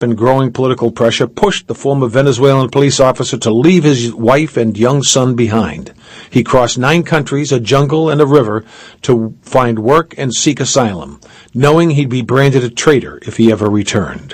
and growing political pressure pushed the former Venezuelan police officer to leave his wife and young son behind. He crossed 9 countries, a jungle, and a river to find work and seek asylum, knowing he'd be branded a traitor if he ever returned.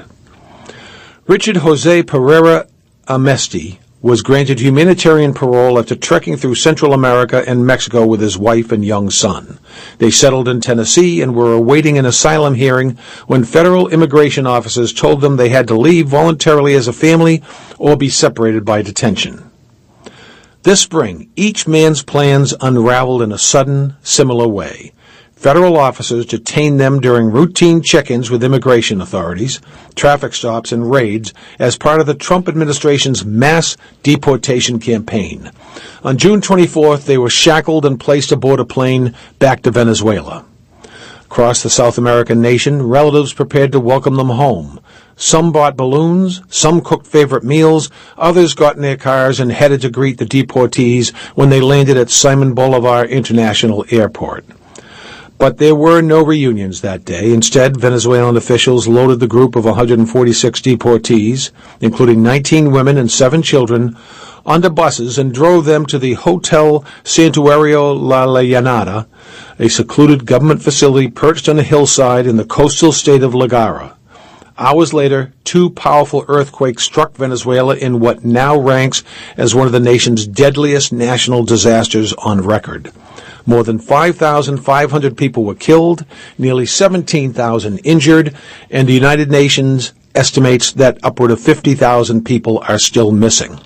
Richard Jose Pereira Amesti was granted humanitarian parole after trekking through Central America and Mexico with his wife and young son. They settled in Tennessee and were awaiting an asylum hearing when federal immigration officers told them they had to leave voluntarily as a family or be separated by detention. This spring, each man's plans unraveled in a sudden, similar way. Federal officers detained them during routine check-ins with immigration authorities, traffic stops, and raids as part of the Trump administration's mass deportation campaign. On June 24th, they were shackled and placed aboard a plane back to Venezuela. Across the South American nation, relatives prepared to welcome them home. Some bought balloons, some cooked favorite meals, others got in their cars and headed to greet the deportees when they landed at Simon Bolivar International Airport. But there were no reunions that day. Instead, Venezuelan officials loaded the group of 146 deportees, including 19 women and 7 children, onto buses and drove them to the Hotel Santuario La Llanada, a secluded government facility perched on a hillside in the coastal state of Ligara. Hours later, 2 powerful earthquakes struck Venezuela in what now ranks as one of the nation's deadliest national disasters on record. More than 5,500 people were killed, nearly 17,000 injured, and the United Nations estimates that upward of 50,000 people are still missing.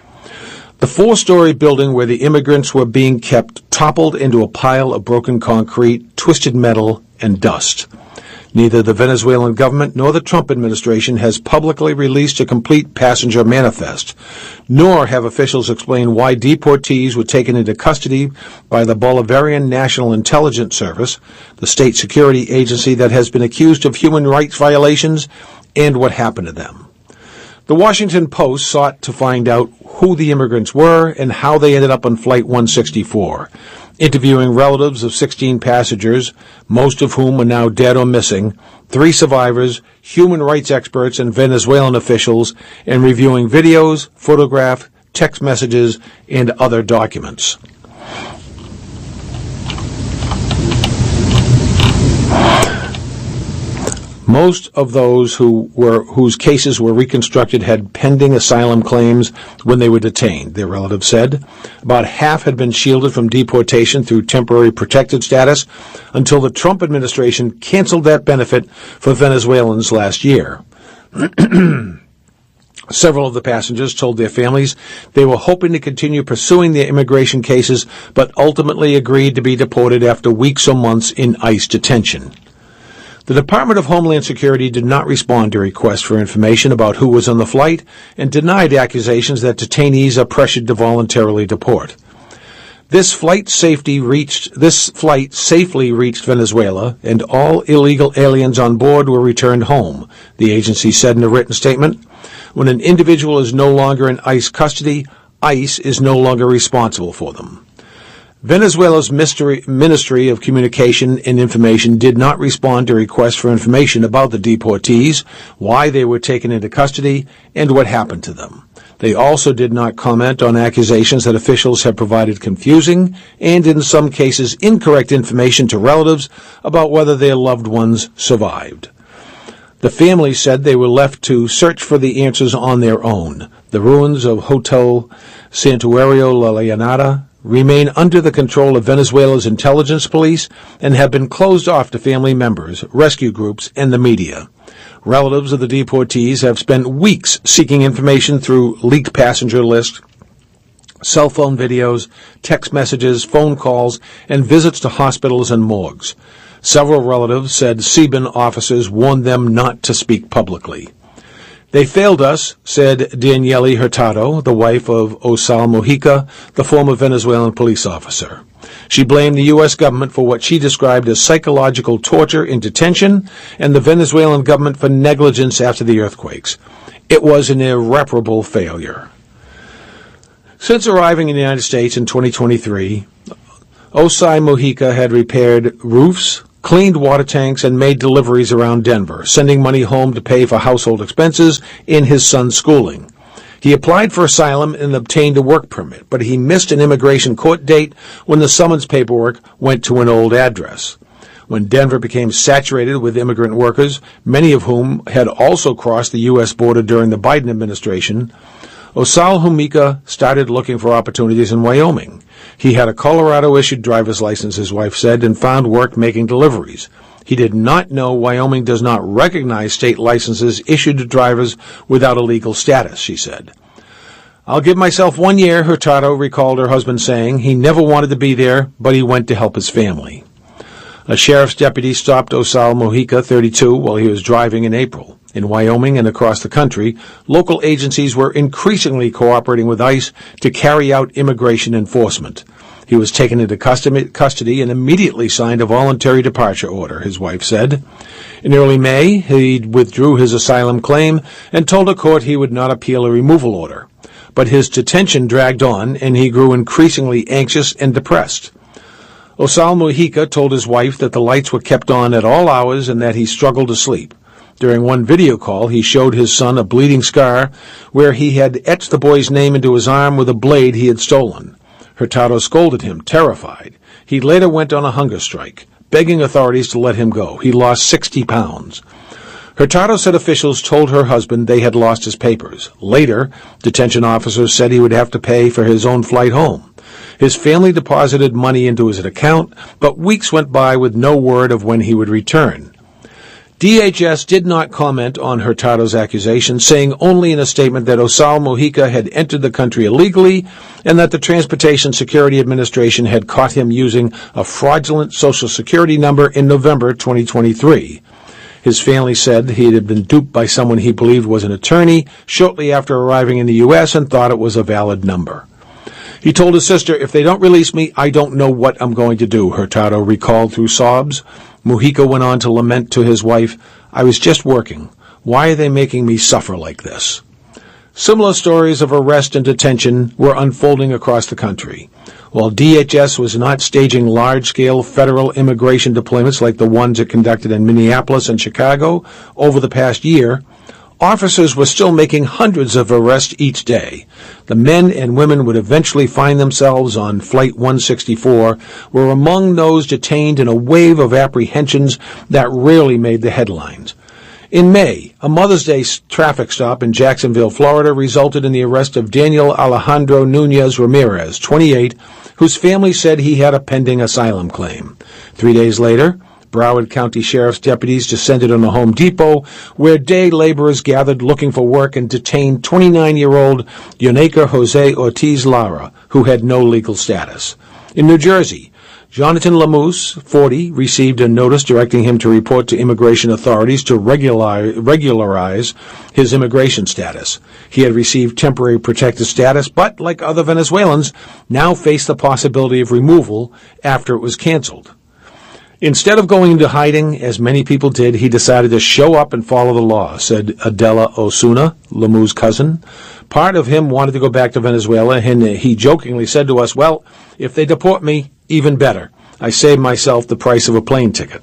The 4-story building where the immigrants were being kept toppled into a pile of broken concrete, twisted metal, and dust. Neither the Venezuelan government nor the Trump administration has publicly released a complete passenger manifest, nor have officials explained why deportees were taken into custody by the Bolivarian National Intelligence Service, the state security agency that has been accused of human rights violations, and what happened to them. The Washington Post sought to find out who the immigrants were and how they ended up on Flight 164. Interviewing relatives of 16 passengers, most of whom are now dead or missing, 3 survivors, human rights experts, and Venezuelan officials, and reviewing videos, photographs, text messages, and other documents. Most of those whose cases were reconstructed had pending asylum claims when they were detained, their relatives said. About half had been shielded from deportation through temporary protected status until the Trump administration canceled that benefit for Venezuelans last year. Several of the passengers told their families they were hoping to continue pursuing their immigration cases, but ultimately agreed to be deported after weeks or months in ICE detention. The Department of Homeland Security did not respond to requests for information about who was on the flight and denied accusations that detainees are pressured to voluntarily deport. This flight safely reached Venezuela, and all illegal aliens on board were returned home, the agency said in a written statement. When an individual is no longer in ICE custody, ICE is no longer responsible for them. Venezuela's Ministry of Communication and Information did not respond to requests for information about the deportees, why they were taken into custody, and what happened to them. They also did not comment on accusations that officials have provided confusing and, in some cases, incorrect information to relatives about whether their loved ones survived. The family said they were left to search for the answers on their own. The ruins of Hotel Santuario La Llanada remain under the control of Venezuela's intelligence police and have been closed off to family members, rescue groups, and the media. Relatives of the deportees have spent weeks seeking information through leaked passenger lists, cell phone videos, text messages, phone calls, and visits to hospitals and morgues. Several relatives said CBIN officers warned them not to speak publicly. They failed us, said Daniela Hurtado, the wife of Osal Mujica, the former Venezuelan police officer. She blamed the U.S. government for what she described as psychological torture in detention and the Venezuelan government for negligence after the earthquakes. It was an irreparable failure. Since arriving in the United States in 2023, Osal Mujica had repaired roofs, cleaned water tanks, and made deliveries around Denver, sending money home to pay for household expenses in his son's schooling. He applied for asylum and obtained a work permit, but he missed an immigration court date when the summons paperwork went to an old address. When Denver became saturated with immigrant workers, many of whom had also crossed the U.S. border during the Biden administration, Osal Humika started looking for opportunities in Wyoming. He had a Colorado-issued driver's license, his wife said, and found work making deliveries. He did not know Wyoming does not recognize state licenses issued to drivers without a legal status, she said. I'll give myself 1 year, Hurtado recalled her husband saying. He never wanted to be there, but he went to help his family. A sheriff's deputy stopped Osal Mojica, 32, while he was driving in April. In Wyoming and across the country, local agencies were increasingly cooperating with ICE to carry out immigration enforcement. He was taken into custody and immediately signed a voluntary departure order, his wife said. In early May, he withdrew his asylum claim and told a court he would not appeal a removal order. But his detention dragged on, and he grew increasingly anxious and depressed. Osal Mojica told his wife that the lights were kept on at all hours and that he struggled to sleep. During one video call, he showed his son a bleeding scar where he had etched the boy's name into his arm with a blade he had stolen. Hurtado scolded him, terrified. He later went on a hunger strike, begging authorities to let him go. He lost 60 pounds. Hurtado said officials told her husband they had lost his papers. Later, detention officers said he would have to pay for his own flight home. His family deposited money into his account, but weeks went by with no word of when he would return. DHS did not comment on Hurtado's accusation, saying only in a statement that Osal Mojica had entered the country illegally and that the Transportation Security Administration had caught him using a fraudulent Social Security number in November 2023. His family said he had been duped by someone he believed was an attorney shortly after arriving in the U.S. and thought it was a valid number. He told his sister, "If they don't release me, I don't know what I'm going to do," Hurtado recalled through sobs. Mojica went on to lament to his wife, "I was just working. Why are they making me suffer like this?" Similar stories of arrest and detention were unfolding across the country. While DHS was not staging large-scale federal immigration deployments like the ones it conducted in Minneapolis and Chicago over the past year, officers were still making hundreds of arrests each day. The men and women would eventually find themselves on Flight 164, were among those detained in a wave of apprehensions that rarely made the headlines. In May, a Mother's Day traffic stop in Jacksonville, Florida, resulted in the arrest of Daniel Alejandro Nunez Ramirez, 28, whose family said he had a pending asylum claim. 3 days later, Broward County Sheriff's deputies descended on a Home Depot where day laborers gathered looking for work and detained 29-year-old Yoneca Jose Ortiz Lara, who had no legal status. In New Jersey, Jonathan Lamoose, 40, received a notice directing him to report to immigration authorities to regularize his immigration status. He had received temporary protected status, but, like other Venezuelans, now faced the possibility of removal after it was canceled. Instead of going into hiding, as many people did, he decided to show up and follow the law, said Adela Osuna, Lamou's cousin. Part of him wanted to go back to Venezuela, and he jokingly said to us, "Well, if they deport me, even better. I saved myself the price of a plane ticket."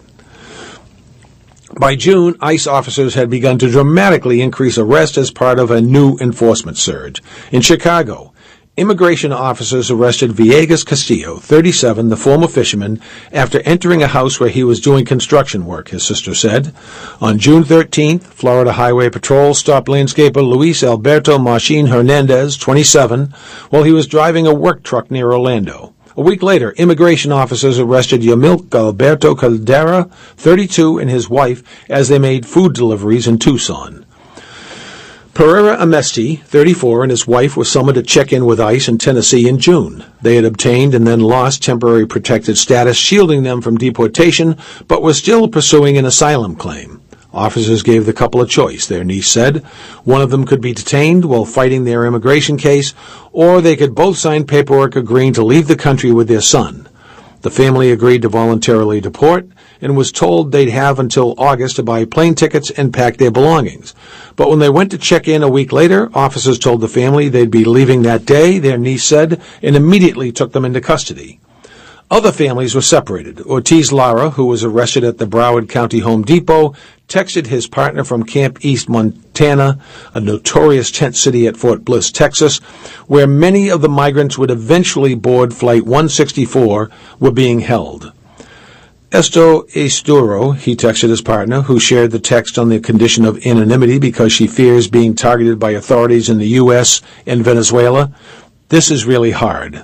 By June, ICE officers had begun to dramatically increase arrests as part of a new enforcement surge. In Chicago, immigration officers arrested Villegas Castillo, 37, the former fisherman, after entering a house where he was doing construction work, his sister said. On June 13th, Florida Highway Patrol stopped landscaper Luis Alberto Marcin Hernandez, 27, while he was driving a work truck near Orlando. A week later, immigration officers arrested Yamilk Alberto Caldera, 32, and his wife as they made food deliveries in Tucson. Pereira Amesti, 34, and his wife were summoned to check in with ICE in Tennessee in June. They had obtained and then lost temporary protected status, shielding them from deportation, but were still pursuing an asylum claim. Officers gave the couple a choice, their niece said. One of them could be detained while fighting their immigration case, or they could both sign paperwork agreeing to leave the country with their son. The family agreed to voluntarily deport and was told they'd have until August to buy plane tickets and pack their belongings. But when they went to check in a week later, officers told the family they'd be leaving that day, their niece said, and immediately took them into custody. Other families were separated. Ortiz Lara, who was arrested at the Broward County Home Depot, texted his partner from Camp East, Montana, a notorious tent city at Fort Bliss, Texas, where many of the migrants would eventually board Flight 164, were being held. Esto es duro, he texted his partner, who shared the text on the condition of anonymity because she fears being targeted by authorities in the U.S. and Venezuela. This is really hard.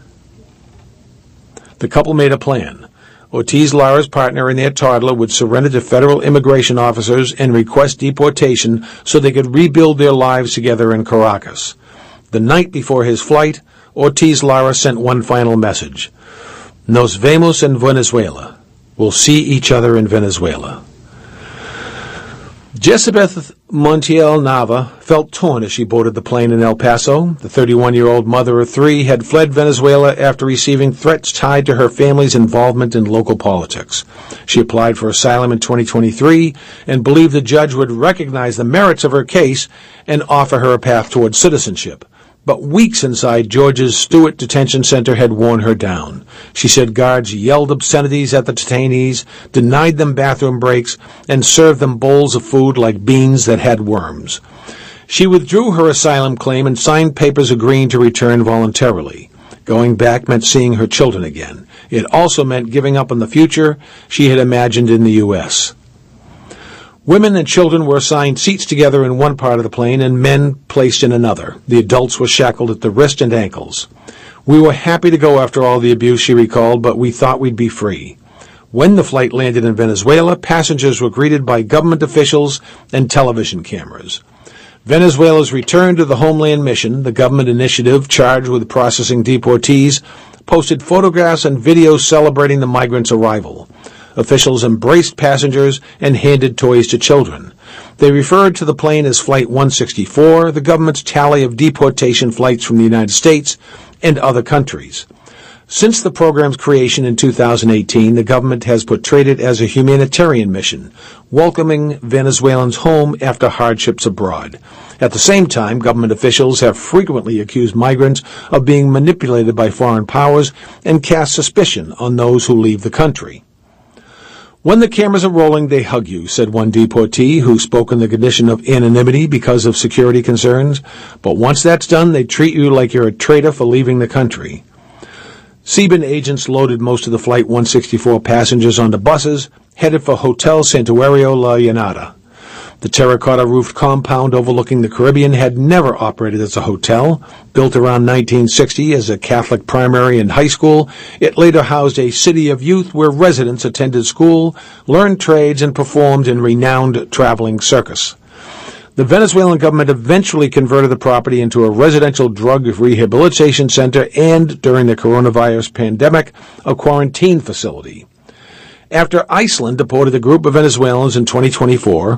The couple made a plan. Ortiz Lara's partner and their toddler would surrender to federal immigration officers and request deportation so they could rebuild their lives together in Caracas. The night before his flight, Ortiz Lara sent one final message. Nos vemos en Venezuela. We'll see each other in Venezuela. Jessibeth Montiel Nava felt torn as she boarded the plane in El Paso. The 31-year-old mother of three had fled Venezuela after receiving threats tied to her family's involvement in local politics. She applied for asylum in 2023 and believed the judge would recognize the merits of her case and offer her a path toward citizenship. But weeks inside Georgia's Stewart Detention Center had worn her down. She said guards yelled obscenities at the detainees, denied them bathroom breaks, and served them bowls of food like beans that had worms. She withdrew her asylum claim and signed papers agreeing to return voluntarily. Going back meant seeing her children again. It also meant giving up on the future she had imagined in the U.S. Women and children were assigned seats together in one part of the plane and men placed in another. The adults were shackled at the wrist and ankles. We were happy to go after all the abuse, she recalled, but we thought we'd be free. When the flight landed in Venezuela, passengers were greeted by government officials and television cameras. Venezuela's Return to the Homeland Mission, the government initiative charged with processing deportees, posted photographs and videos celebrating the migrants' arrival. Officials embraced passengers and handed toys to children. They referred to the plane as Flight 164, the government's tally of deportation flights from the United States and other countries. Since the program's creation in 2018, the government has portrayed it as a humanitarian mission, welcoming Venezuelans home after hardships abroad. At the same time, government officials have frequently accused migrants of being manipulated by foreign powers and cast suspicion on those who leave the country. When the cameras are rolling, they hug you, said one deportee who spoke in the condition of anonymity because of security concerns. But once that's done, they treat you like you're a traitor for leaving the country. Cuban agents loaded most of the Flight 164 passengers onto buses, headed for Hotel Santuario La Llanada. The terracotta-roofed compound overlooking the Caribbean had never operated as a hotel. Built around 1960 as a Catholic primary and high school, it later housed a city of youth where residents attended school, learned trades, and performed in renowned traveling circus. The Venezuelan government eventually converted the property into a residential drug rehabilitation center and, during the coronavirus pandemic, a quarantine facility. After Iceland deported a group of Venezuelans in 2024,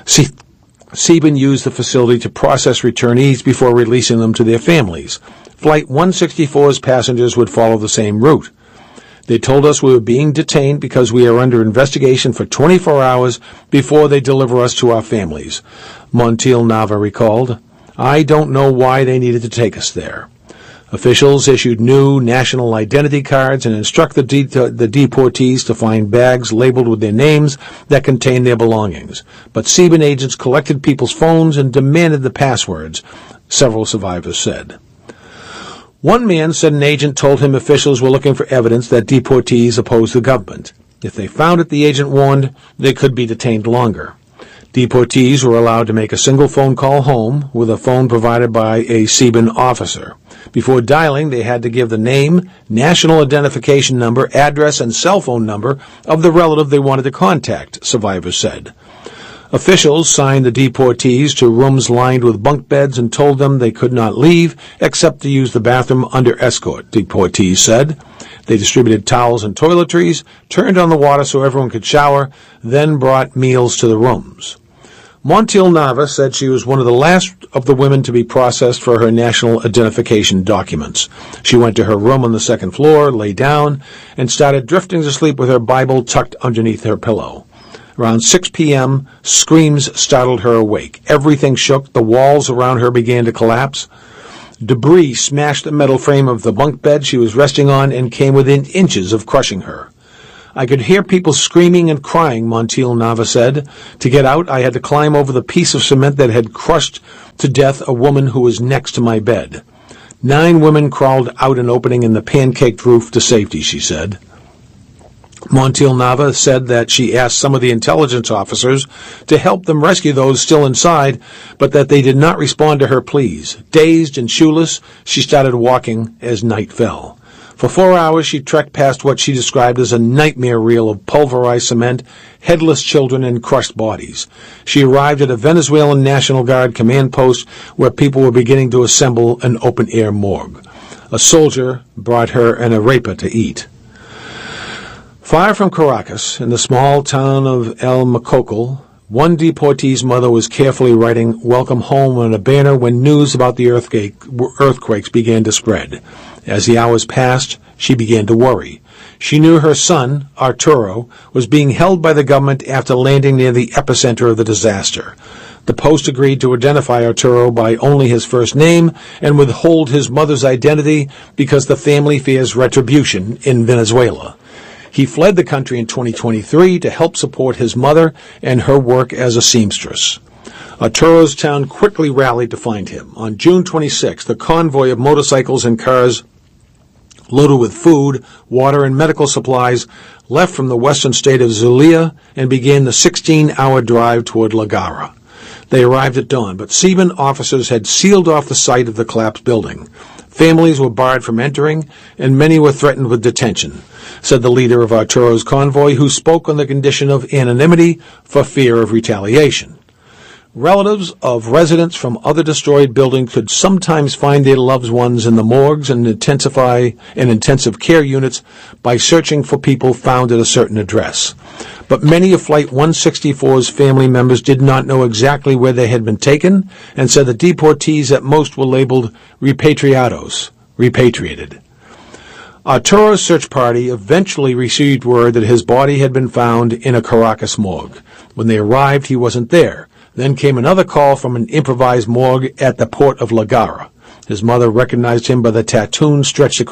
Cuban used the facility to process returnees before releasing them to their families. Flight 164's passengers would follow the same route. They told us we were being detained because we are under investigation for 24 hours before they deliver us to our families, Montiel Nava recalled. I don't know why they needed to take us there. Officials issued new national identity cards and instructed the deportees to find bags labeled with their names that contained their belongings. But Cuban agents collected people's phones and demanded the passwords, several survivors said. One man said an agent told him officials were looking for evidence that deportees opposed the government. If they found it, the agent warned, they could be detained longer. Deportees were allowed to make a single phone call home with a phone provided by a Cuban officer. Before dialing, they had to give the name, national identification number, address, and cell phone number of the relative they wanted to contact, survivors said. Officials signed the deportees to rooms lined with bunk beds and told them they could not leave except to use the bathroom under escort, deportees said. They distributed towels and toiletries, turned on the water so everyone could shower, then brought meals to the rooms. Montiel Nava said she was one of the last of the women to be processed for her national identification documents. She went to her room on the second floor, lay down, and started drifting to sleep with her Bible tucked underneath her pillow. Around 6 p.m., screams startled her awake. Everything shook. The walls around her began to collapse. Debris smashed the metal frame of the bunk bed she was resting on and came within inches of crushing her. I could hear people screaming and crying, Montiel Nava said. To get out, I had to climb over the piece of cement that had crushed to death a woman who was next to my bed. 9 women crawled out an opening in the pancaked roof to safety, she said. Montiel Nava said that she asked some of the intelligence officers to help them rescue those still inside, but that they did not respond to her pleas. Dazed and shoeless, she started walking as night fell. For 4 hours, she trekked past what she described as a nightmare reel of pulverized cement, headless children, and crushed bodies. She arrived at a Venezuelan National Guard command post where people were beginning to assemble an open-air morgue. A soldier brought her an arepa to eat. Far from Caracas, in the small town of El Macocal, one deportee's mother was carefully writing "Welcome Home" on a banner when news about the earthquakes began to spread. As the hours passed, she began to worry. She knew her son, Arturo, was being held by the government after landing near the epicenter of the disaster. The Post agreed to identify Arturo by only his first name and withhold his mother's identity because the family fears retribution in Venezuela. He fled the country in 2023 to help support his mother and her work as a seamstress. Arturo's town quickly rallied to find him. On June 26, the convoy of motorcycles and cars loaded with food, water, and medical supplies left from the western state of Zulia and began the 16-hour drive toward La Garra. They arrived at dawn, but CBIN officers had sealed off the site of the collapsed building. Families were barred from entering, and many were threatened with detention, said the leader of Arturo's convoy, who spoke on the condition of anonymity for fear of retaliation. Relatives of residents from other destroyed buildings could sometimes find their loved ones in the morgues and intensive care units by searching for people found at a certain address. But many of Flight 164's family members did not know exactly where they had been taken and said the deportees at most were labeled repatriados, repatriated. Arturo's search party eventually received word that his body had been found in a Caracas morgue. When they arrived, he wasn't there. Then came another call from an improvised morgue at the port of La Garra. His mother recognized him by the tattoo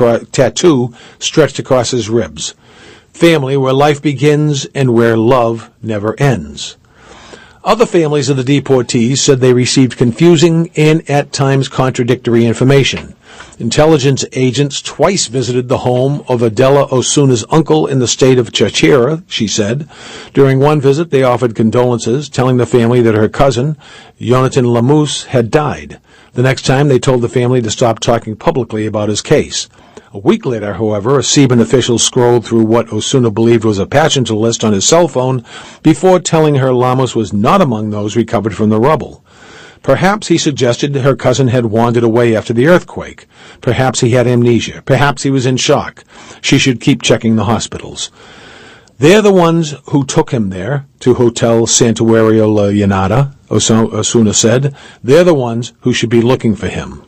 stretched across his ribs. Family, where life begins and where love never ends. Other families of the deportees said they received confusing and at times contradictory information. Intelligence agents twice visited the home of Adela Osuna's uncle in the state of Chachira, she said. During one visit, they offered condolences, telling the family that her cousin, Jonathan Lamus, had died. The next time, they told the family to stop talking publicly about his case. A week later, however, a CBIN official scrolled through what Osuna believed was a passenger list on his cell phone before telling her Lamus was not among those recovered from the rubble. Perhaps he suggested her cousin had wandered away after the earthquake. Perhaps he had amnesia. Perhaps he was in shock. She should keep checking the hospitals. They're the ones who took him there, to Hotel Santuario La Llanada, Osuna said. They're the ones who should be looking for him.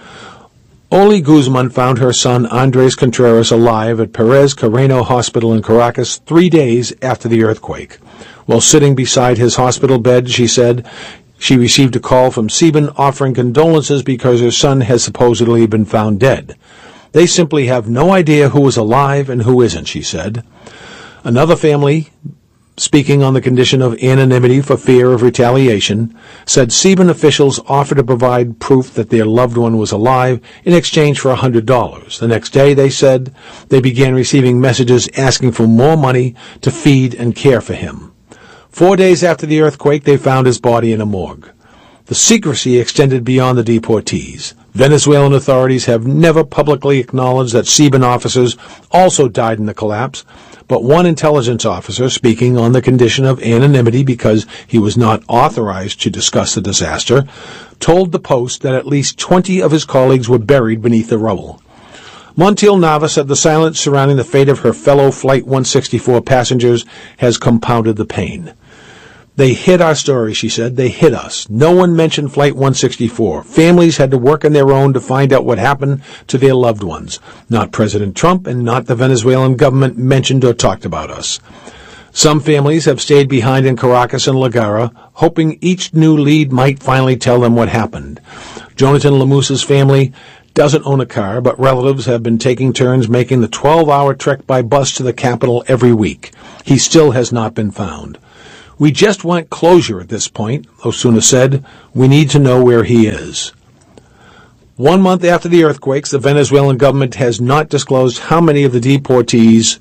Oli Guzman found her son Andres Contreras alive at Perez Carreno Hospital in Caracas 3 days after the earthquake. While sitting beside his hospital bed, she said, she received a call from CBIN offering condolences because her son has supposedly been found dead. They simply have no idea who is alive and who isn't, she said. Another family, speaking on the condition of anonymity for fear of retaliation, said CBIN officials offered to provide proof that their loved one was alive in exchange for $100. The next day, they said, they began receiving messages asking for more money to feed and care for him. 4 days after the earthquake, they found his body in a morgue. The secrecy extended beyond the deportees. Venezuelan authorities have never publicly acknowledged that CBIN officers also died in the collapse, but one intelligence officer, speaking on the condition of anonymity because he was not authorized to discuss the disaster, told the Post that at least 20 of his colleagues were buried beneath the rubble. Montiel Nava said the silence surrounding the fate of her fellow Flight 164 passengers has compounded the pain. They hid our story, she said. They hid us. No one mentioned Flight 164. Families had to work on their own to find out what happened to their loved ones. Not President Trump and not the Venezuelan government mentioned or talked about us. Some families have stayed behind in Caracas and La Garra, hoping each new lead might finally tell them what happened. Jonathan Lamouse's family doesn't own a car, but relatives have been taking turns making the 12-hour trek by bus to the capital every week. He still has not been found. "We just want closure at this point," Osuna said. "We need to know where he is." 1 month after the earthquakes, the Venezuelan government has not disclosed how many of the deportees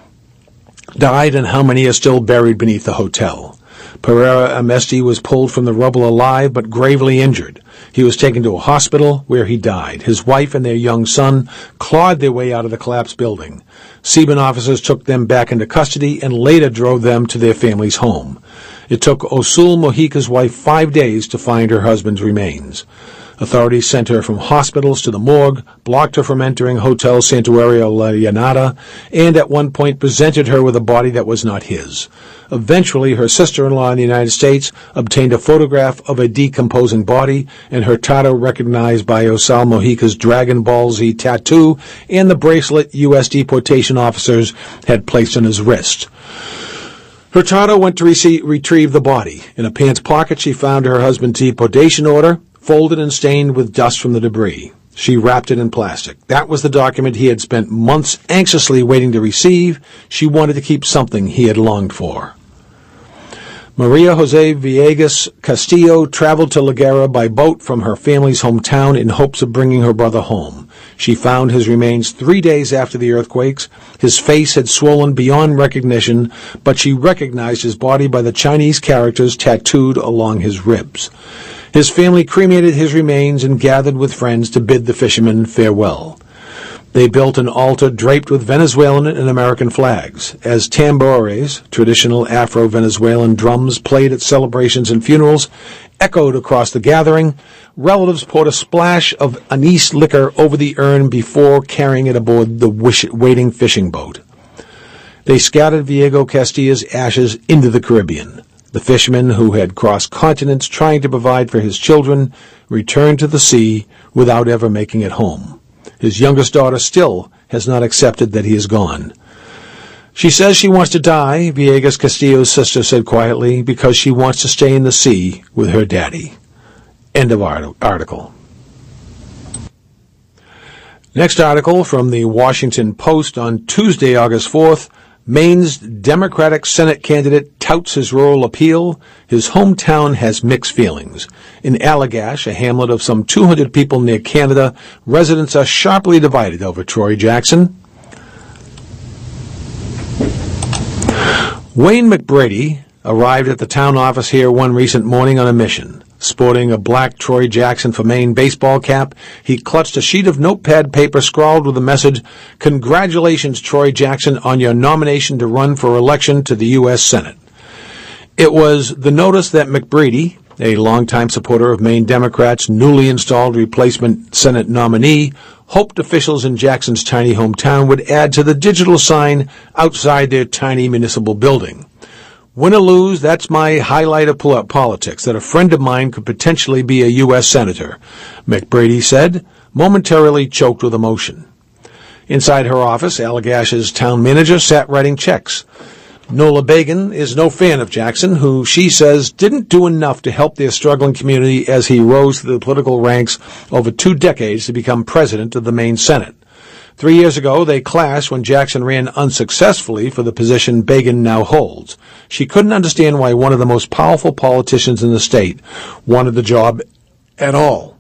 died and how many are still buried beneath the hotel. Pereira Amesti was pulled from the rubble alive but gravely injured. He was taken to a hospital where he died. His wife and their young son clawed their way out of the collapsed building. Seaman officers took them back into custody and later drove them to their family's home. It took Osul Mojica's wife 5 days to find her husband's remains. Authorities sent her from hospitals to the morgue, blocked her from entering Hotel Santuario La Llanada, and at one point presented her with a body that was not his. Eventually, her sister-in-law in the United States obtained a photograph of a decomposing body, and Hurtado recognized by Osal Mojica's Dragon Ball Z tattoo and the bracelet U.S. deportation officers had placed on his wrist. Hurtado went to retrieve the body. In a pants pocket, she found her husband's deportation order, folded and stained with dust from the debris. She wrapped it in plastic. That was the document he had spent months anxiously waiting to receive. She wanted to keep something he had longed for. Maria Jose Villegas Castillo traveled to La Guera by boat from her family's hometown in hopes of bringing her brother home. She found his remains 3 days after the earthquakes. His face had swollen beyond recognition, but she recognized his body by the Chinese characters tattooed along his ribs. His family cremated his remains and gathered with friends to bid the fishermen farewell. They built an altar draped with Venezuelan and American flags. As tambores, traditional Afro-Venezuelan drums played at celebrations and funerals, echoed across the gathering, relatives poured a splash of anise liquor over the urn before carrying it aboard the waiting fishing boat. They scattered Villegas Castillo's ashes into the Caribbean. The fisherman, who had crossed continents trying to provide for his children, returned to the sea without ever making it home. His youngest daughter still has not accepted that he is gone. She says she wants to die, Villegas Castillo's sister said quietly, because she wants to stay in the sea with her daddy. End of article. Next article from the Washington Post on Tuesday, August 4th. Maine's Democratic Senate candidate touts his rural appeal. His hometown has mixed feelings. In Allagash, a hamlet of some 200 people near Canada, residents are sharply divided over Troy Jackson. Wayne McBrady arrived at the town office here one recent morning on a mission. Sporting a black Troy Jackson for Maine baseball cap, he clutched a sheet of notepad paper scrawled with the message, "Congratulations, Troy Jackson, on your nomination to run for election to the U.S. Senate." It was the notice that McBrady, a longtime supporter of Maine Democrats' newly installed replacement Senate nominee, hoped officials in Jackson's tiny hometown would add to the digital sign outside their tiny municipal building. "Win or lose, that's my highlight of politics, that a friend of mine could potentially be a U.S. Senator," McBrady said, momentarily choked with emotion. Inside her office, Allagash's town manager sat writing checks. Nola Begin is no fan of Jackson, who she says didn't do enough to help their struggling community as he rose through the political ranks over 2 decades to become president of the Maine Senate. 3 years ago, they clashed when Jackson ran unsuccessfully for the position Begin now holds. She couldn't understand why one of the most powerful politicians in the state wanted the job at all.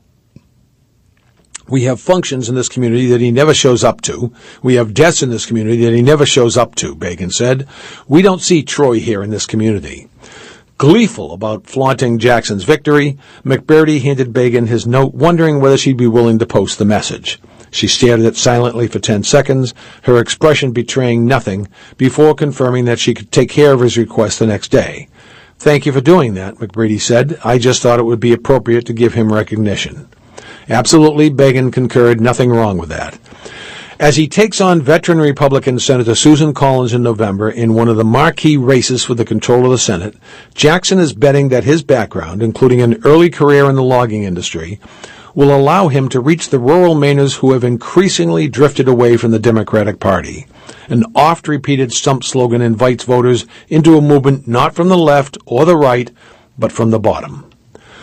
"We have functions in this community that he never shows up to. We have deaths in this community that he never shows up to," Begin said. "We don't see Troy here in this community." Gleeful about flaunting Jackson's victory, McBrady handed Begin his note, wondering whether she'd be willing to post the message. She stared at it silently for 10 seconds, her expression betraying nothing, before confirming that she could take care of his request the next day. "Thank you for doing that," McBrady said. "I just thought it would be appropriate to give him recognition." Absolutely, Begin concurred. Nothing wrong with that. As he takes on veteran Republican Senator Susan Collins in November in one of the marquee races for the control of the Senate, Jackson is betting that his background, including an early career in the logging industry, will allow him to reach the rural Mainers who have increasingly drifted away from the Democratic Party. An oft-repeated stump slogan invites voters into a movement not from the left or the right, but from the bottom.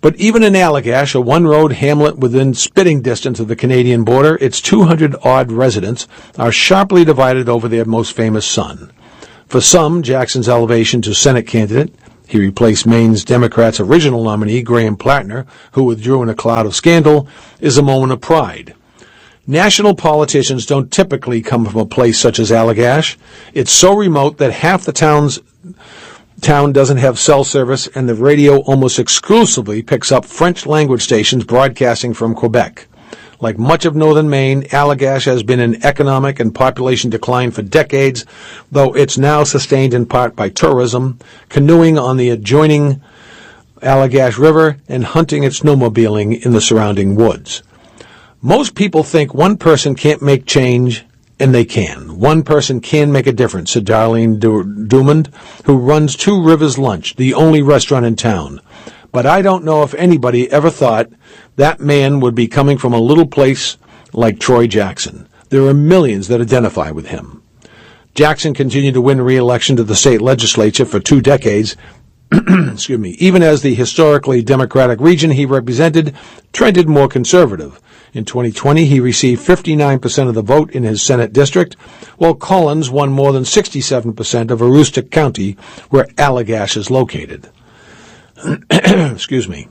But even in Allagash, a one-road hamlet within spitting distance of the Canadian border, its 200-odd residents are sharply divided over their most famous son. For some, Jackson's elevation to Senate candidate — he replaced Maine's Democrats' original nominee, Graham Plattner, who withdrew in a cloud of scandal — is a moment of pride. National politicians don't typically come from a place such as Allagash. It's so remote that half the town doesn't have cell service, and the radio almost exclusively picks up French-language stations broadcasting from Quebec. Like much of northern Maine, Allagash has been in economic and population decline for decades, though it's now sustained in part by tourism, canoeing on the adjoining Allagash River, and hunting and snowmobiling in the surrounding woods. Most people think one person can't make change, and they can. One person can make a difference, said Darlene Dumond, who runs Two Rivers Lunch, the only restaurant in town. But I don't know if anybody ever thought that man would be coming from a little place like Troy Jackson. There are millions that identify with him. Jackson continued to win re-election to the state legislature for 2 decades, even as the historically Democratic region he represented trended more conservative. In 2020, he received 59% of the vote in his Senate district, while Collins won more than 67% of Aroostook County, where Allagash is located. Excuse me.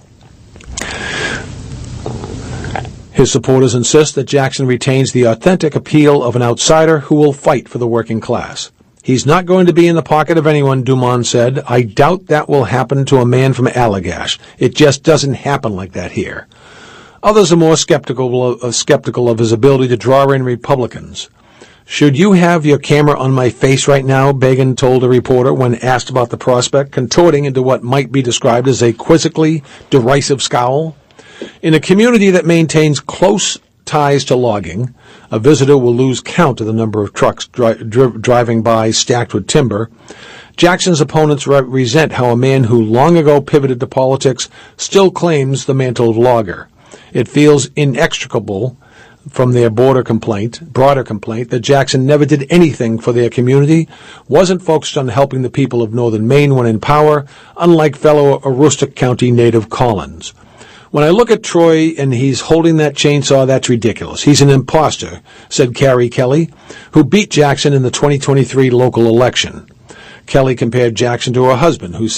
His supporters insist that Jackson retains the authentic appeal of an outsider who will fight for the working class. He's not going to be in the pocket of anyone, Dumond said. I doubt that will happen to a man from Allagash. It just doesn't happen like that here. Others are more skeptical of his ability to draw in Republicans. Should you have your camera on my face right now, Begin told a reporter when asked about the prospect, contorting into what might be described as a quizzically derisive scowl. In a community that maintains close ties to logging, a visitor will lose count of the number of trucks driving by stacked with timber. Jackson's opponents resent how a man who long ago pivoted to politics still claims the mantle of logger. It feels inextricable from their broader complaint that Jackson never did anything for their community, wasn't focused on helping the people of northern Maine when in power, unlike fellow Aroostook County native Collins. When I look at Troy and he's holding that chainsaw, that's ridiculous. He's an imposter, said Carrie Kelly, who beat Jackson in the 2023 local election. Kelly compared Jackson to her husband, who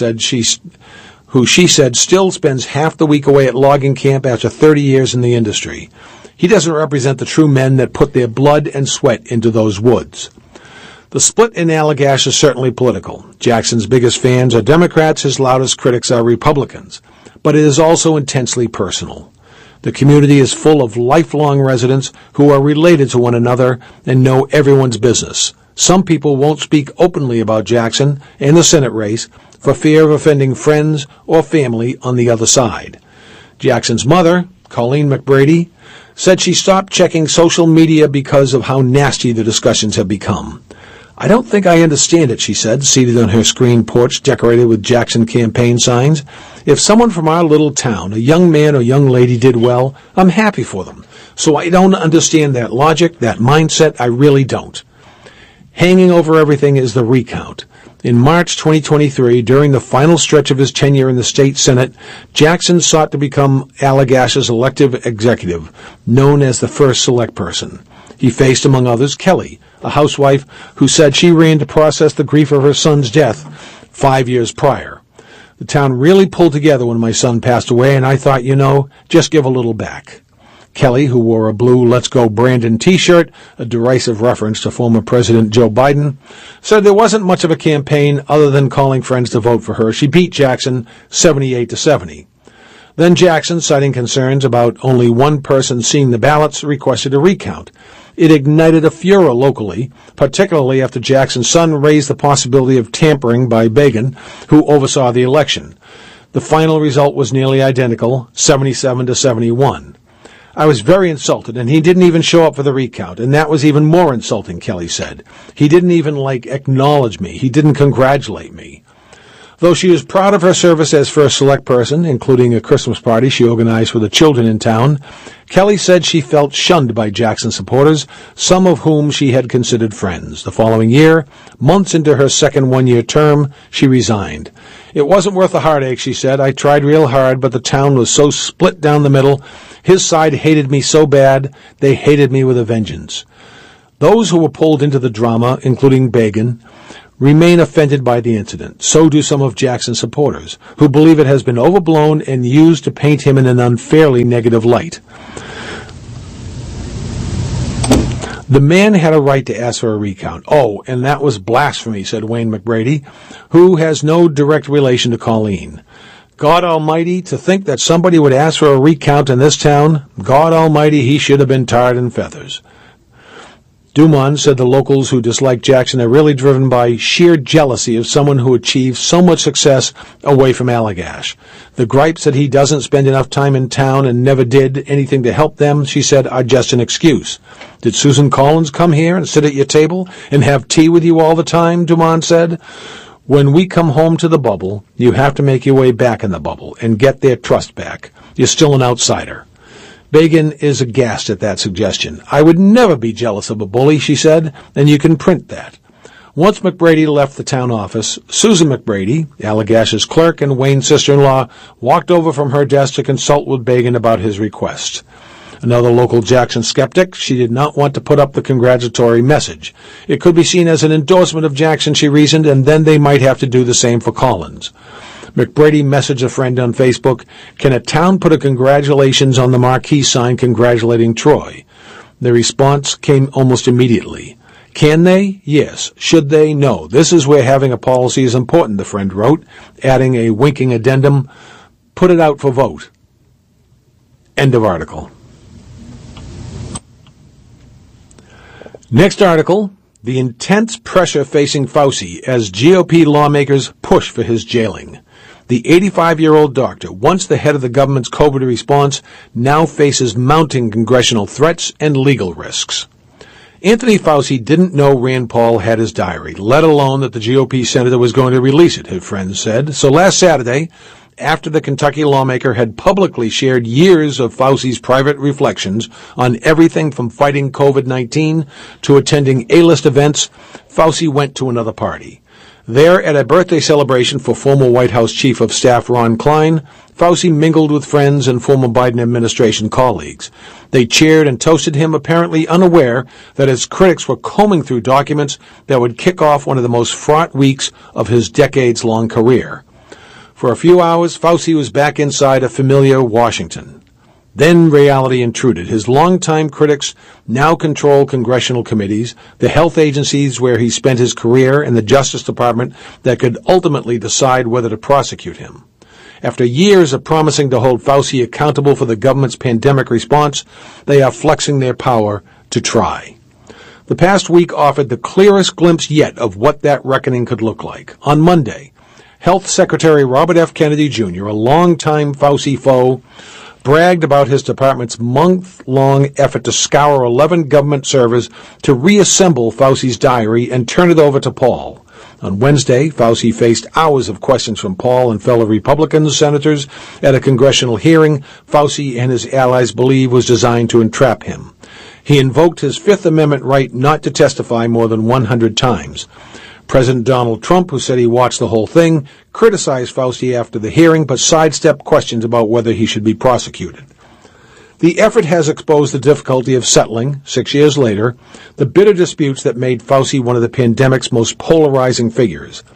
she said still spends half the week away at logging camp after 30 years in the industry. He doesn't represent the true men that put their blood and sweat into those woods. The split in Allagash is certainly political. Jackson's biggest fans are Democrats, his loudest critics are Republicans. But it is also intensely personal. The community is full of lifelong residents who are related to one another and know everyone's business. Some people won't speak openly about Jackson and the Senate race for fear of offending friends or family on the other side. Jackson's mother, Colleen McBrady, said she stopped checking social media because of how nasty the discussions have become. I don't think I understand it, she said, seated on her screen porch decorated with Jackson campaign signs. If someone from our little town, a young man or young lady, did well, I'm happy for them. So I don't understand that logic, that mindset. I really don't. Hanging over everything is the recount. In March 2023, during the final stretch of his tenure in the state Senate, Jackson sought to become Allagash's elective executive, known as the first select person. He faced, among others, Kelly, a housewife who said she ran to process the grief of her son's death 5 years prior. The town really pulled together when my son passed away, and I thought, just give a little back. Kelly, who wore a blue Let's Go Brandon t-shirt, a derisive reference to former President Joe Biden, said there wasn't much of a campaign other than calling friends to vote for her. She beat Jackson 78-70. Then Jackson, citing concerns about only one person seeing the ballots, requested a recount. It ignited a furor locally, particularly after Jackson's son raised the possibility of tampering by Begin, who oversaw the election. The final result was nearly identical, 77-71. I was very insulted, and he didn't even show up for the recount, and that was even more insulting, Kelly said. He didn't even, acknowledge me. He didn't congratulate me. Though she was proud of her service as first select person, including a Christmas party she organized for the children in town, Kelly said she felt shunned by Jackson supporters, some of whom she had considered friends. The following year, months into her second one-year term, she resigned. It wasn't worth the heartache, she said. I tried real hard, but the town was so split down the middle. His side hated me so bad, they hated me with a vengeance. Those who were pulled into the drama, including Begin, remain offended by the incident. So do some of Jackson's supporters, who believe it has been overblown and used to paint him in an unfairly negative light. The man had a right to ask for a recount. Oh, and that was blasphemy, said Wayne McBrady, who has no direct relation to Colleen. God Almighty, to think that somebody would ask for a recount in this town, God Almighty, he should have been tarred in feathers. Dumont said the locals who dislike Jackson are really driven by sheer jealousy of someone who achieved so much success away from Allagash. The gripes that he doesn't spend enough time in town and never did anything to help them, she said, are just an excuse. Did Susan Collins come here and sit at your table and have tea with you all the time? Dumont said. When we come home to the bubble, you have to make your way back in the bubble and get their trust back. You're still an outsider. Begin is aghast at that suggestion. I would never be jealous of a bully, she said, and you can print that. Once McBrady left the town office, Susan McBrady, Allagash's clerk and Wayne's sister-in-law, walked over from her desk to consult with Begin about his request. Another local Jackson skeptic, she did not want to put up the congratulatory message. It could be seen as an endorsement of Jackson, she reasoned, and then they might have to do the same for Collins. McBrady messaged a friend on Facebook, can a town put a congratulations on the marquee sign congratulating Troy? The response came almost immediately. Can they? Yes. Should they? No. This is where having a policy is important, the friend wrote, adding a winking addendum. Put it out for vote. End of article. Next article, the intense pressure facing Fauci as GOP lawmakers push for his jailing. The 85-year-old doctor, once the head of the government's COVID response, now faces mounting congressional threats and legal risks. Anthony Fauci didn't know Rand Paul had his diary, let alone that the GOP senator was going to release it, his friends said. So last Saturday, after the Kentucky lawmaker had publicly shared years of Fauci's private reflections on everything from fighting COVID-19 to attending A-list events, Fauci went to another party. There, at a birthday celebration for former White House Chief of Staff Ron Klein, Fauci mingled with friends and former Biden administration colleagues. They cheered and toasted him, apparently unaware that his critics were combing through documents that would kick off one of the most fraught weeks of his decades-long career. For a few hours, Fauci was back inside a familiar Washington. Then reality intruded. His longtime critics now control congressional committees, the health agencies where he spent his career, and the Justice Department that could ultimately decide whether to prosecute him. After years of promising to hold Fauci accountable for the government's pandemic response, they are flexing their power to try. The past week offered the clearest glimpse yet of what that reckoning could look like. On Monday, Health Secretary Robert F. Kennedy Jr., a longtime Fauci foe, bragged about his department's month-long effort to scour 11 government servers to reassemble Fauci's diary and turn it over to Paul. On Wednesday, Fauci faced hours of questions from Paul and fellow Republican senators at a congressional hearing Fauci and his allies believe was designed to entrap him. He invoked his Fifth Amendment right not to testify more than 100 times. President Donald Trump, who said he watched the whole thing, criticized Fauci after the hearing, but sidestepped questions about whether he should be prosecuted. The effort has exposed the difficulty of settling, 6 years later, the bitter disputes that made Fauci one of the pandemic's most polarizing figures.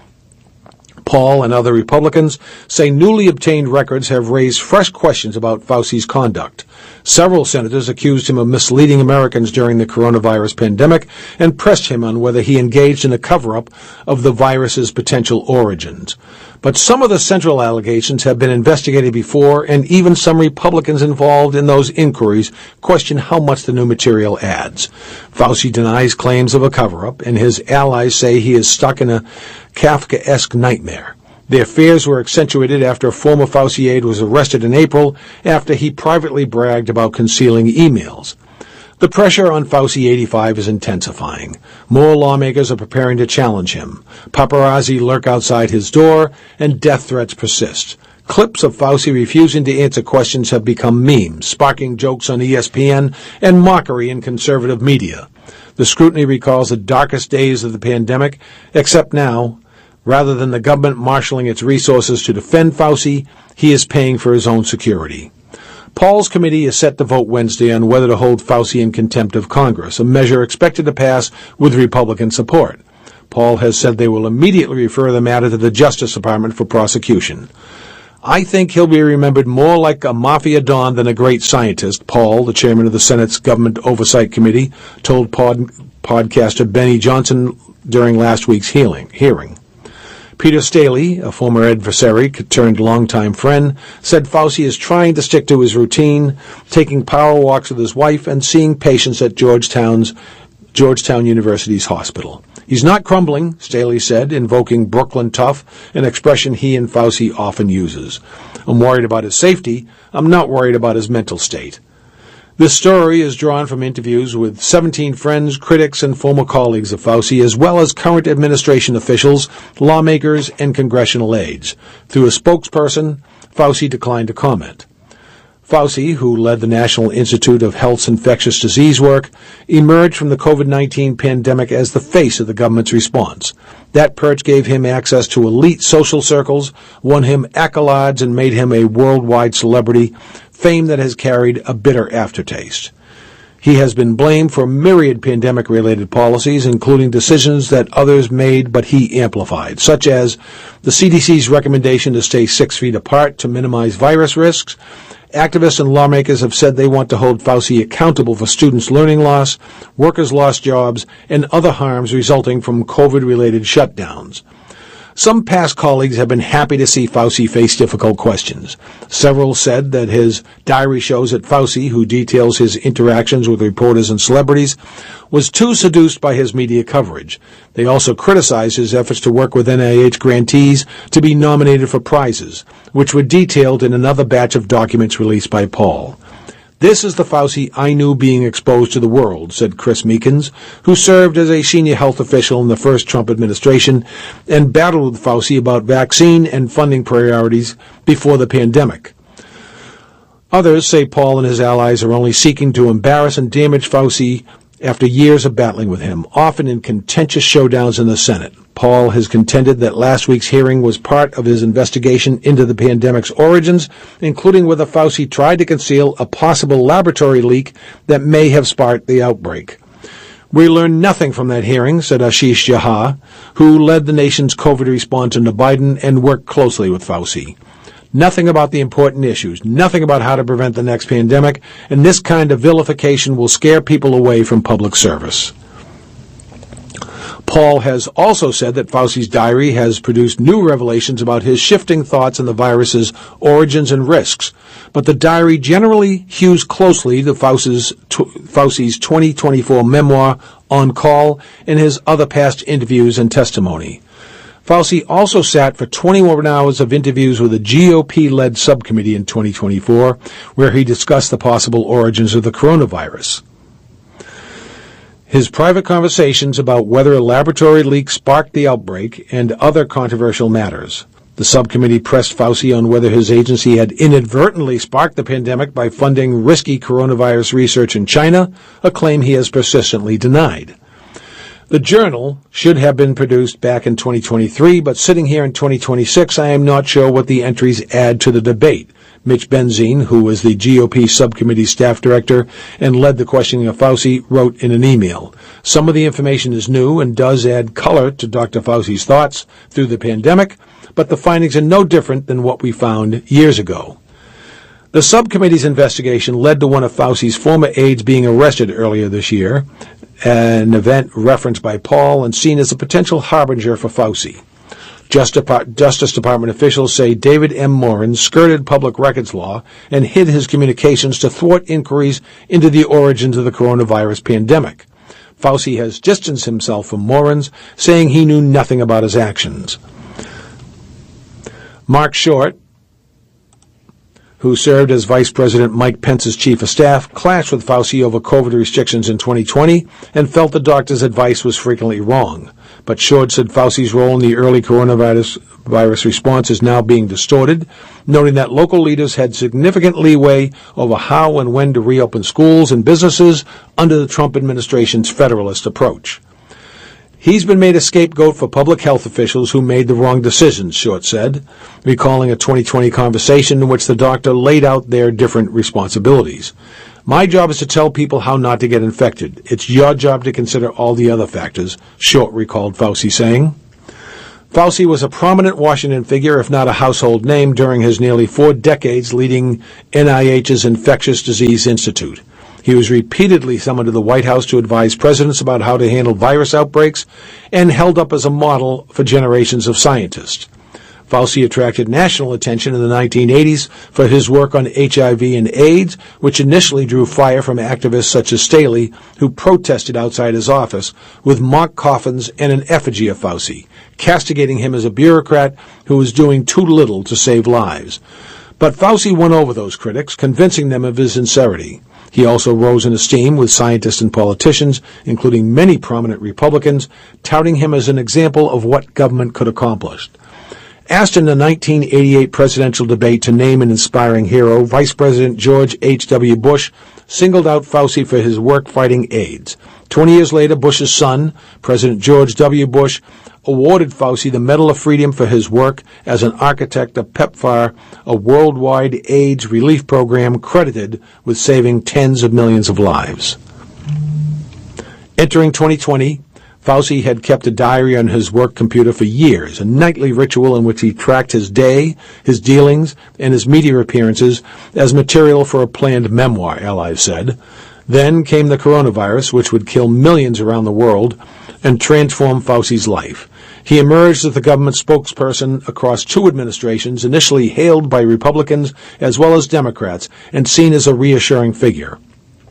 Paul and other Republicans say newly obtained records have raised fresh questions about Fauci's conduct. Several senators accused him of misleading Americans during the coronavirus pandemic and pressed him on whether he engaged in a cover-up of the virus's potential origins. But some of the central allegations have been investigated before, and even some Republicans involved in those inquiries question how much the new material adds. Fauci denies claims of a cover-up, and his allies say he is stuck in a Kafkaesque nightmare. Their fears were accentuated after a former Fauci aide was arrested in April after he privately bragged about concealing emails. The pressure on Fauci 85 is intensifying. More lawmakers are preparing to challenge him. Paparazzi lurk outside his door, and death threats persist. Clips of Fauci refusing to answer questions have become memes, sparking jokes on ESPN and mockery in conservative media. The scrutiny recalls the darkest days of the pandemic, except now, Rather than the government marshaling its resources to defend Fauci, he is paying for his own security. Paul's committee is set to vote Wednesday on whether to hold Fauci in contempt of Congress, a measure expected to pass with Republican support. Paul has said they will immediately refer the matter to the Justice Department for prosecution. I think he'll be remembered more like a mafia don than a great scientist, Paul, the chairman of the Senate's Government Oversight Committee, told podcaster Benny Johnson during last week's hearing. Peter Staley, a former adversary turned longtime friend, said Fauci is trying to stick to his routine, taking power walks with his wife and seeing patients at Georgetown University's hospital. He's not crumbling, Staley said, invoking Brooklyn tough, an expression he and Fauci often uses. I'm worried about his safety. I'm not worried about his mental state. This story is drawn from interviews with 17 friends, critics, and former colleagues of Fauci, as well as current administration officials, lawmakers, and congressional aides. Through a spokesperson, Fauci declined to comment. Fauci, who led the National Institute of Health's infectious disease work, emerged from the COVID-19 pandemic as the face of the government's response. That perch gave him access to elite social circles, won him accolades, and made him a worldwide celebrity, fame that has carried a bitter aftertaste. He has been blamed for myriad pandemic-related policies, including decisions that others made but he amplified, such as the CDC's recommendation to stay 6 feet apart to minimize virus risks. Activists and lawmakers have said they want to hold Fauci accountable for students' learning loss, workers' lost jobs, and other harms resulting from COVID-related shutdowns. Some past colleagues have been happy to see Fauci face difficult questions. Several said that his diary shows that Fauci, who details his interactions with reporters and celebrities, was too seduced by his media coverage. They also criticized his efforts to work with NIH grantees to be nominated for prizes, which were detailed in another batch of documents released by Paul. This is the Fauci I knew being exposed to the world, said Chris Meekins, who served as a senior health official in the first Trump administration and battled with Fauci about vaccine and funding priorities before the pandemic. Others say Paul and his allies are only seeking to embarrass and damage Fauci after years of battling with him, often in contentious showdowns in the Senate. Paul has contended that last week's hearing was part of his investigation into the pandemic's origins, including whether Fauci tried to conceal a possible laboratory leak that may have sparked the outbreak. We learned nothing from that hearing, said Ashish Jha, who led the nation's COVID response under Biden and worked closely with Fauci. Nothing about the important issues, nothing about how to prevent the next pandemic, and this kind of vilification will scare people away from public service. Paul has also said that Fauci's diary has produced new revelations about his shifting thoughts on the virus's origins and risks, but the diary generally hews closely to Fauci's 2024 memoir, On Call, and his other past interviews and testimony. Fauci also sat for 21 hours of interviews with a GOP-led subcommittee in 2024, where he discussed the possible origins of the coronavirus. His private conversations about whether a laboratory leak sparked the outbreak and other controversial matters. The subcommittee pressed Fauci on whether his agency had inadvertently sparked the pandemic by funding risky coronavirus research in China, a claim he has persistently denied. The journal should have been produced back in 2023, but sitting here in 2026, I am not sure what the entries add to the debate. Mitch Benzine, who was the GOP subcommittee staff director and led the questioning of Fauci, wrote in an email, "Some of the information is new and does add color to Dr. Fauci's thoughts through the pandemic, but the findings are no different than what we found years ago." The subcommittee's investigation led to one of Fauci's former aides being arrested earlier this year, an event referenced by Paul and seen as a potential harbinger for Fauci. Justice Department officials say David M. Morin skirted public records law and hid his communications to thwart inquiries into the origins of the coronavirus pandemic. Fauci has distanced himself from Morin's, saying he knew nothing about his actions. Mark Short, who served as Vice President Mike Pence's chief of staff, clashed with Fauci over COVID restrictions in 2020 and felt the doctor's advice was frequently wrong. But Short said Fauci's role in the early coronavirus response is now being distorted, noting that local leaders had significant leeway over how and when to reopen schools and businesses under the Trump administration's federalist approach. He's been made a scapegoat for public health officials who made the wrong decisions, Short said, recalling a 2020 conversation in which the doctor laid out their different responsibilities. My job is to tell people how not to get infected. It's your job to consider all the other factors, Short recalled Fauci saying. Fauci was a prominent Washington figure, if not a household name, during his nearly 4 decades leading NIH's Infectious Disease Institute. He was repeatedly summoned to the White House to advise presidents about how to handle virus outbreaks and held up as a model for generations of scientists. Fauci attracted national attention in the 1980s for his work on HIV and AIDS, which initially drew fire from activists such as Staley, who protested outside his office with mock coffins and an effigy of Fauci, castigating him as a bureaucrat who was doing too little to save lives. But Fauci won over those critics, convincing them of his sincerity. He also rose in esteem with scientists and politicians, including many prominent Republicans, touting him as an example of what government could accomplish. Asked in the 1988 presidential debate to name an inspiring hero, Vice President George H.W. Bush singled out Fauci for his work fighting AIDS. 20 years later, Bush's son, President George W. Bush, awarded Fauci the Medal of Freedom for his work as an architect of PEPFAR, a worldwide AIDS relief program credited with saving tens of millions of lives. Entering 2020, Fauci had kept a diary on his work computer for years, a nightly ritual in which he tracked his day, his dealings, and his media appearances as material for a planned memoir, allies said. Then came the coronavirus, which would kill millions around the world and transform Fauci's life. He emerged as the government spokesperson across 2 administrations, initially hailed by Republicans as well as Democrats, and seen as a reassuring figure.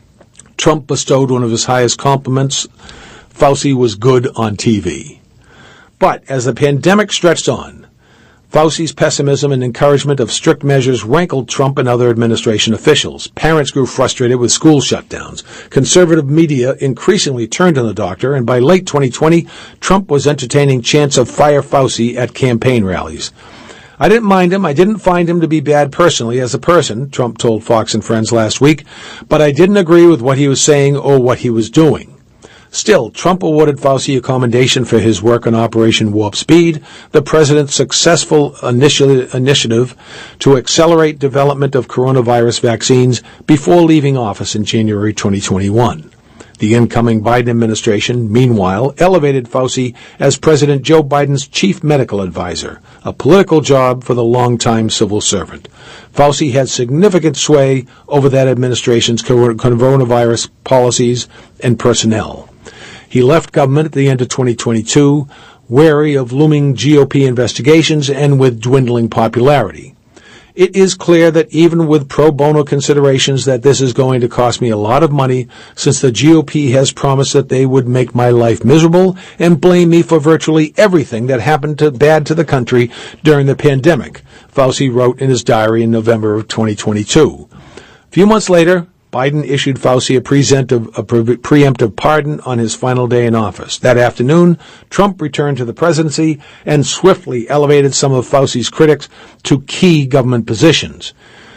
Trump bestowed one of his highest compliments. Fauci was good on TV. But as the pandemic stretched on, Fauci's pessimism and encouragement of strict measures rankled Trump and other administration officials. Parents grew frustrated with school shutdowns. Conservative media increasingly turned on the doctor, and by late 2020, Trump was entertaining chants of "Fire Fauci" at campaign rallies. I didn't mind him. I didn't find him to be bad personally as a person, Trump told Fox and Friends last week, but I didn't agree with what he was saying or what he was doing. Still, Trump awarded Fauci a commendation for his work on Operation Warp Speed, the president's successful initiative to accelerate development of coronavirus vaccines before leaving office in January 2021. The incoming Biden administration, meanwhile, elevated Fauci as President Joe Biden's chief medical advisor, a political job for the longtime civil servant. Fauci had significant sway over that administration's coronavirus policies and personnel. He left government at the end of 2022, wary of looming GOP investigations and with dwindling popularity. It is clear that even with pro bono considerations that this is going to cost me a lot of money, since the GOP has promised that they would make my life miserable and blame me for virtually everything that happened bad to the country during the pandemic, Fauci wrote in his diary in November of 2022. A few months later, Biden issued Fauci a preemptive pardon on his final day in office. That afternoon, Trump returned to the presidency and swiftly elevated some of Fauci's critics to key government positions.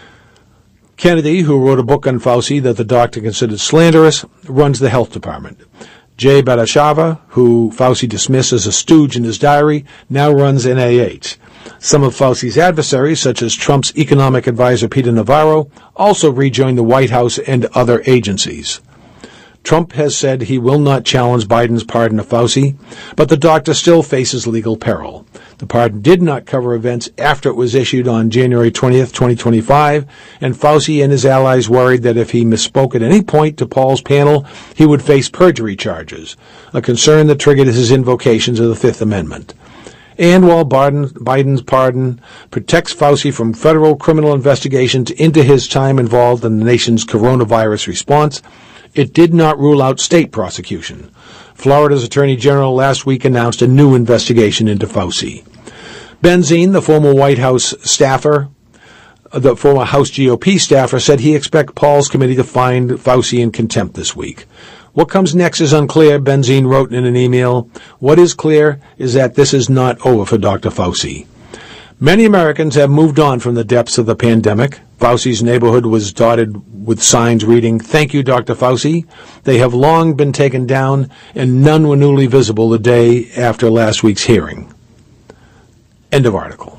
Kennedy, who wrote a book on Fauci that the doctor considered slanderous, runs the health department. Jay Badashava, who Fauci dismissed as a stooge in his diary, now runs NIH. Some of Fauci's adversaries, such as Trump's economic advisor Peter Navarro, also rejoined the White House and other agencies. Trump has said he will not challenge Biden's pardon of Fauci, but the doctor still faces legal peril. The pardon did not cover events after it was issued on January 20th, 2025, and Fauci and his allies worried that if he misspoke at any point to Paul's panel, he would face perjury charges, a concern that triggered his invocations of the Fifth Amendment. And while Biden's pardon protects Fauci from federal criminal investigations into his time involved in the nation's coronavirus response, it did not rule out state prosecution. Florida's Attorney General last week announced a new investigation into Fauci. Benzine, the former White House staffer, the former House GOP staffer, said he expects Paul's committee to find Fauci in contempt this week. What comes next is unclear, Benzine wrote in an email. What is clear is that this is not over for Dr. Fauci. Many Americans have moved on from the depths of the pandemic. Fauci's neighborhood was dotted with signs reading, "Thank you, Dr. Fauci." They have long been taken down, and none were newly visible the day after last week's hearing. End of article.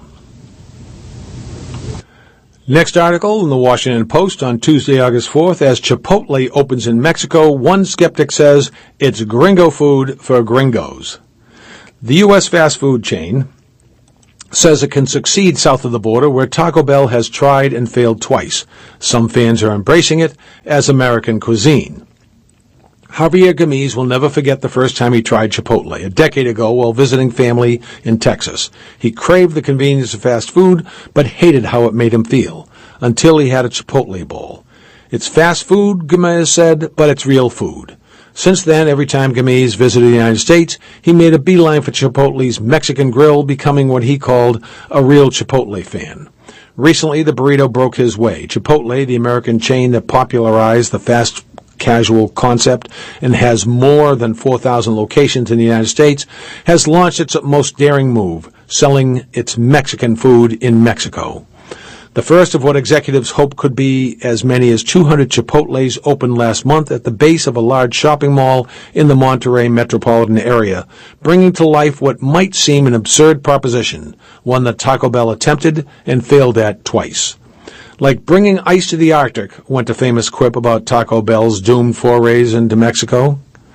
Next article in the Washington Post on Tuesday, August 4th. As Chipotle opens in Mexico, one skeptic says it's gringo food for gringos. The U.S. fast food chain says it can succeed south of the border, where Taco Bell has tried and failed twice. Some fans are embracing it as American cuisine. Javier Gamiz will never forget the first time he tried Chipotle, a decade ago while visiting family in Texas. He craved the convenience of fast food, but hated how it made him feel, until he had a Chipotle bowl. It's fast food, Gamiz said, but it's real food. Since then, every time Gamiz visited the United States, he made a beeline for Chipotle's Mexican grill, becoming what he called a real Chipotle fan. Recently, the burrito broke his way. Chipotle, the American chain that popularized the fast casual concept and has more than 4,000 locations in the United States, has launched its most daring move, selling its Mexican food in Mexico. The first of what executives hope could be as many as 200 Chipotles opened last month at the base of a large shopping mall in the Monterrey metropolitan area, bringing to life what might seem an absurd proposition, one that Taco Bell attempted and failed at twice. Like bringing ice to the Arctic, went a famous quip about Taco Bell's doomed forays into Mexico.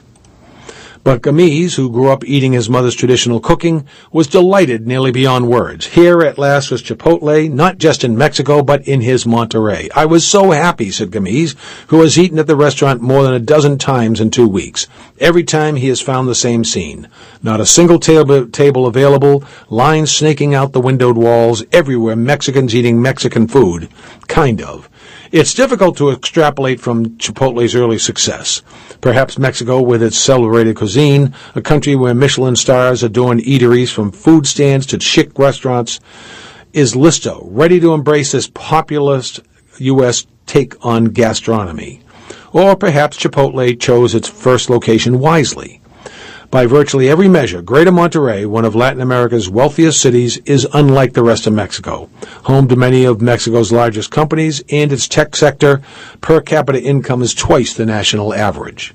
But Gamiz, who grew up eating his mother's traditional cooking, was delighted nearly beyond words. Here at last was Chipotle, not just in Mexico, but in his Monterrey. "I was so happy," said Gamiz, who has eaten at the restaurant more than a dozen times in 2 weeks. Every time he has found the same scene. Not a single table available, lines snaking out the windowed walls, everywhere Mexicans eating Mexican food. Kind of. It's difficult to extrapolate from Chipotle's early success. Perhaps Mexico, with its celebrated cuisine, a country where Michelin stars adorn eateries from food stands to chic restaurants, is listo, ready to embrace this populist U.S. take on gastronomy. Or perhaps Chipotle chose its first location wisely. By virtually every measure, Greater Monterrey, one of Latin America's wealthiest cities, is unlike the rest of Mexico. Home to many of Mexico's largest companies, and its tech sector per capita income is twice the national average.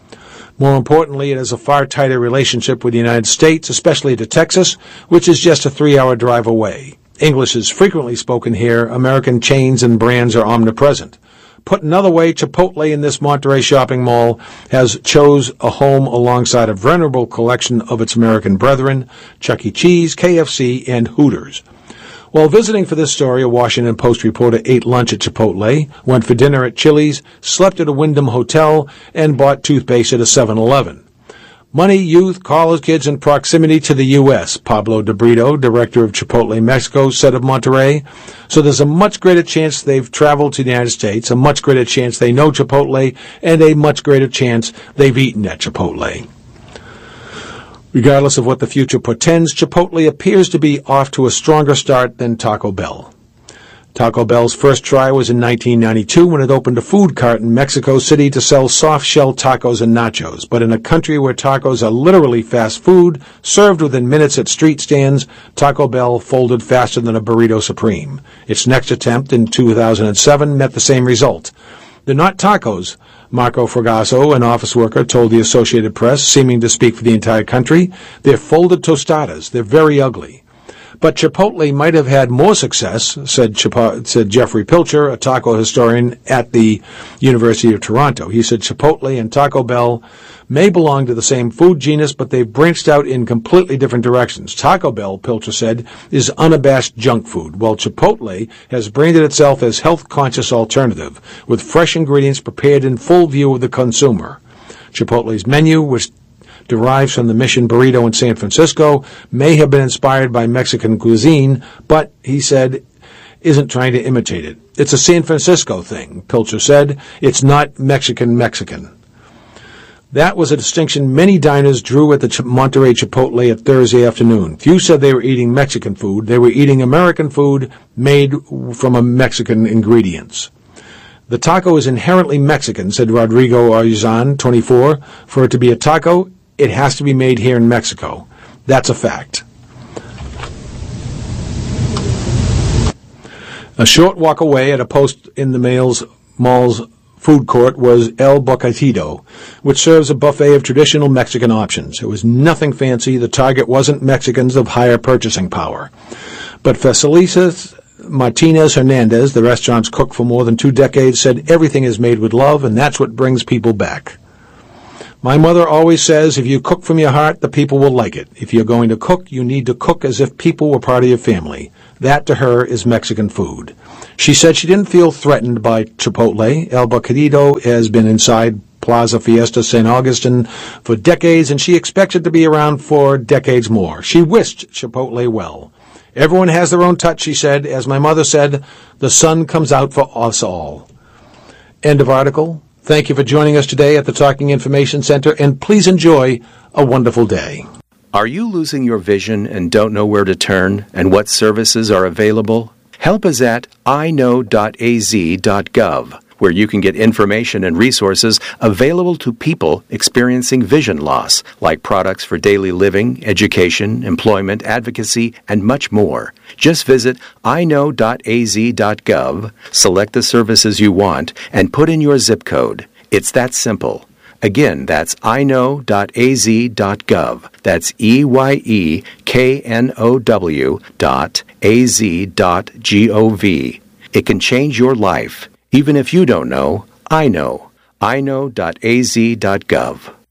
More importantly, it has a far tighter relationship with the United States, especially to Texas, which is just a 3-hour drive away. English is frequently spoken here. American chains and brands are omnipresent. Put another way, Chipotle in this Monterrey shopping mall has chose a home alongside a venerable collection of its American brethren, Chuck E. Cheese, KFC, and Hooters. While visiting for this story, a Washington Post reporter ate lunch at Chipotle, went for dinner at Chili's, slept at a Wyndham Hotel, and bought toothpaste at a 7-Eleven. Money, youth, college kids, and proximity to the U.S., Pablo de Brito, director of Chipotle Mexico, said of Monterrey. So there's a much greater chance they've traveled to the United States, a much greater chance they know Chipotle, and a much greater chance they've eaten at Chipotle. Regardless of what the future portends, Chipotle appears to be off to a stronger start than Taco Bell. Taco Bell's first try was in 1992 when it opened a food cart in Mexico City to sell soft-shell tacos and nachos. But in a country where tacos are literally fast food, served within minutes at street stands, Taco Bell folded faster than a burrito supreme. Its next attempt in 2007 met the same result. "They're not tacos," Marco Fragasso, an office worker, told the Associated Press, seeming to speak for the entire country. "They're folded tostadas. They're very ugly." But Chipotle might have had more success, said Jeffrey Pilcher, a taco historian at the University of Toronto. He said Chipotle and Taco Bell may belong to the same food genus, but they've branched out in completely different directions. Taco Bell, Pilcher said, is unabashed junk food, while Chipotle has branded itself as health-conscious alternative, with fresh ingredients prepared in full view of the consumer. Chipotle's menu, which derives from the Mission Burrito in San Francisco, may have been inspired by Mexican cuisine, but, he said, isn't trying to imitate it. "It's a San Francisco thing," Pilcher said. "It's not Mexican. That was a distinction many diners drew at the Monterrey Chipotle at Thursday afternoon. Few said they were eating Mexican food. They were eating American food made from Mexican ingredients. "The taco is inherently Mexican," said Rodrigo Arzan, 24. "For it to be a taco, it has to be made here in Mexico. That's a fact." A short walk away at a post in the mall's food court was El Bocadillo, which serves a buffet of traditional Mexican options. It was nothing fancy. The target wasn't Mexicans of higher purchasing power. But Felicitas Martinez Hernandez, the restaurant's cook for more than 2 decades, said everything is made with love, and that's what brings people back. My mother always says, if you cook from your heart, the people will like it. If you're going to cook, you need to cook as if people were part of your family. That, to her, is Mexican food. She said she didn't feel threatened by Chipotle. El Bocadillo has been inside Plaza Fiesta St. Augustine for decades, and she expects it to be around for decades more. She wished Chipotle well. Everyone has their own touch, she said. As my mother said, the sun comes out for us all. End of article. Thank you for joining us today at the Talking Information Center, and please enjoy a wonderful day. Are you losing your vision and don't know where to turn and what services are available? Help us at iknow.az.gov, where you can get information and resources available to people experiencing vision loss, like products for daily living, education, employment, advocacy, and much more. Just visit iknow.az.gov, select the services you want, and put in your zip code. It's that simple. Again, that's iknow.az.gov. That's EYEKNOW.az.gov. It can change your life. Even if you don't know, I know. iknow.az.gov.